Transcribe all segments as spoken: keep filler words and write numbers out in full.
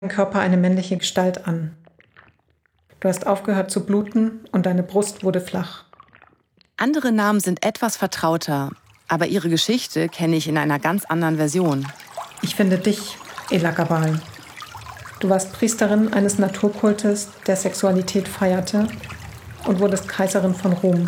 Körper eine männliche Gestalt an. Du hast aufgehört zu bluten und deine Brust wurde flach. Andere Namen sind etwas vertrauter, aber ihre Geschichte kenne ich in einer ganz anderen Version. Ich finde dich, Elagabal. Du warst Priesterin eines Naturkultes, der Sexualität feierte und wurdest Kaiserin von Rom.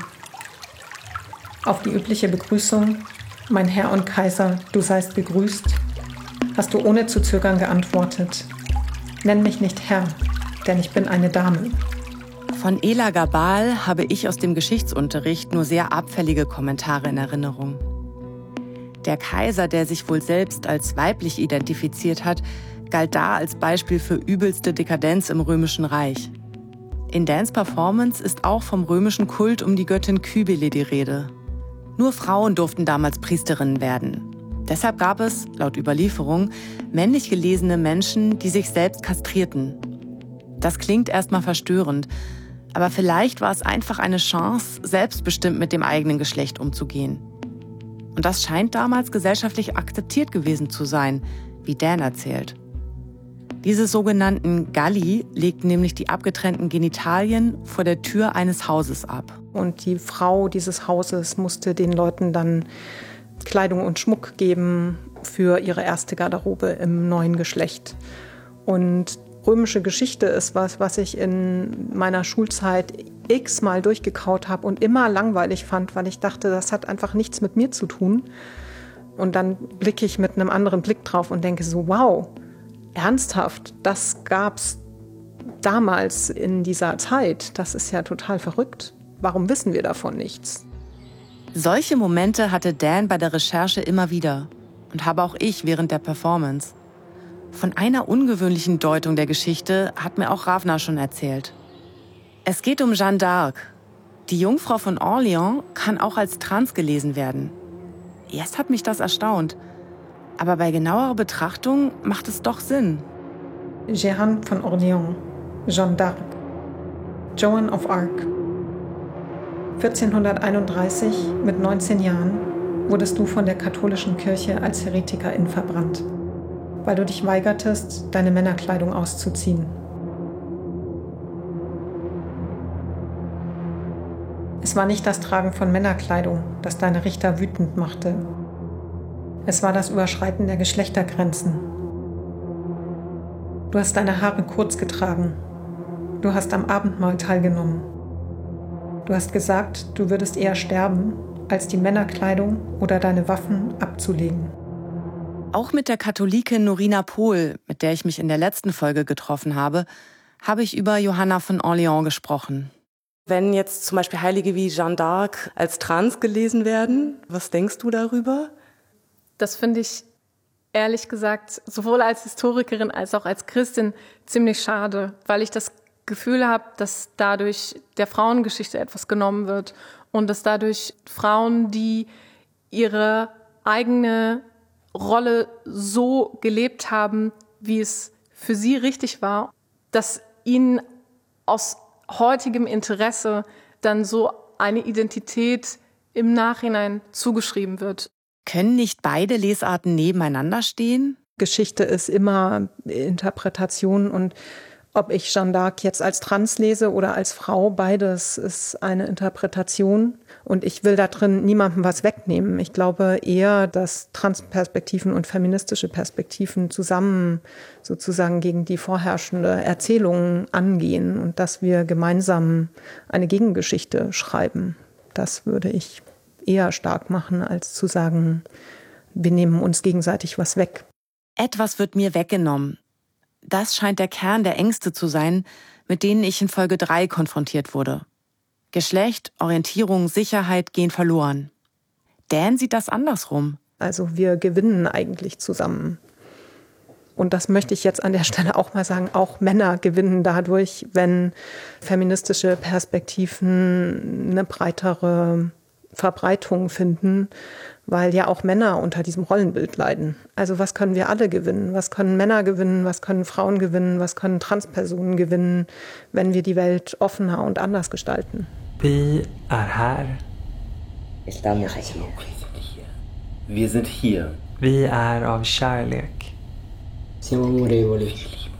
Auf die übliche Begrüßung, mein Herr und Kaiser, du seist gegrüßt, hast du ohne zu zögern geantwortet. Nenn mich nicht Herr, denn ich bin eine Dame. Von Elagabal habe ich aus dem Geschichtsunterricht nur sehr abfällige Kommentare in Erinnerung. Der Kaiser, der sich wohl selbst als weiblich identifiziert hat, galt da als Beispiel für übelste Dekadenz im Römischen Reich. In Dans Performance ist auch vom römischen Kult um die Göttin Kybele die Rede. Nur Frauen durften damals Priesterinnen werden. Deshalb gab es, laut Überlieferung, männlich gelesene Menschen, die sich selbst kastrierten. Das klingt erstmal verstörend, aber vielleicht war es einfach eine Chance, selbstbestimmt mit dem eigenen Geschlecht umzugehen. Und das scheint damals gesellschaftlich akzeptiert gewesen zu sein, wie Dan erzählt. Diese sogenannten Galli legten nämlich die abgetrennten Genitalien vor der Tür eines Hauses ab. Und die Frau dieses Hauses musste den Leuten dann Kleidung und Schmuck geben für ihre erste Garderobe im neuen Geschlecht. Und römische Geschichte ist was, was ich in meiner Schulzeit x-mal durchgekaut habe und immer langweilig fand, weil ich dachte, das hat einfach nichts mit mir zu tun. Und dann blicke ich mit einem anderen Blick drauf und denke so, wow, ernsthaft, das gab's damals in dieser Zeit. Das ist ja total verrückt. Warum wissen wir davon nichts? Solche Momente hatte Dan bei der Recherche immer wieder und habe auch ich während der Performance. Von einer ungewöhnlichen Deutung der Geschichte hat mir auch Ravna schon erzählt. Es geht um Jeanne d'Arc. Die Jungfrau von Orléans kann auch als trans gelesen werden. Erst hat mich das erstaunt, aber bei genauerer Betrachtung macht es doch Sinn. Jeanne von Orléans, Jeanne d'Arc, Joan of Arc. vierzehnhunderteinunddreißig, mit neunzehn Jahren, wurdest du von der katholischen Kirche als Heretikerin verbrannt, weil du dich weigertest, deine Männerkleidung auszuziehen. Es war nicht das Tragen von Männerkleidung, das deine Richter wütend machte. Es war das Überschreiten der Geschlechtergrenzen. Du hast deine Haare kurz getragen. Du hast am Abendmahl teilgenommen. Du hast gesagt, du würdest eher sterben, als die Männerkleidung oder deine Waffen abzulegen. Auch mit der Katholikin Norina Pohl, mit der ich mich in der letzten Folge getroffen habe, habe ich über Johanna von Orléans gesprochen. Wenn jetzt zum Beispiel Heilige wie Jeanne d'Arc als trans gelesen werden, was denkst du darüber? Das finde ich ehrlich gesagt sowohl als Historikerin als auch als Christin ziemlich schade, weil ich das Gefühl habe, dass dadurch der Frauengeschichte etwas genommen wird und dass dadurch Frauen, die ihre eigene Rolle so gelebt haben, wie es für sie richtig war, dass ihnen aus heutigem Interesse dann so eine Identität im Nachhinein zugeschrieben wird. Können nicht beide Lesarten nebeneinander stehen? Geschichte ist immer Interpretation und ob ich Jeanne d'Arc jetzt als trans lese oder als Frau, beides ist eine Interpretation. Und ich will da drin niemandem was wegnehmen. Ich glaube eher, dass Transperspektiven und feministische Perspektiven zusammen sozusagen gegen die vorherrschende Erzählung angehen und dass wir gemeinsam eine Gegengeschichte schreiben. Das würde ich eher stark machen, als zu sagen, wir nehmen uns gegenseitig was weg. Etwas wird mir weggenommen. Das scheint der Kern der Ängste zu sein, mit denen ich in Folge drei konfrontiert wurde. Geschlecht, Orientierung, Sicherheit gehen verloren. Dan sieht das andersrum. Also wir gewinnen eigentlich zusammen. Und das möchte ich jetzt an der Stelle auch mal sagen, auch Männer gewinnen dadurch, wenn feministische Perspektiven eine breitere Verbreitung finden, weil ja auch Männer unter diesem Rollenbild leiden. Also was können wir alle gewinnen? Was können Männer gewinnen? Was können Frauen gewinnen? Was können Transpersonen gewinnen, wenn wir die Welt offener und anders gestalten? Vi är här. Estamos hier. Wir sind hier. Vi är av kärlek. Siamo amorevoli.